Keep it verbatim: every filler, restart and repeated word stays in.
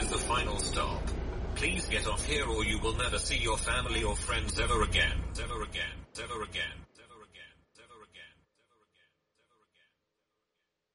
is the final stop. Please get off here or you will never see your family or friends ever again. Ever again. Ever again.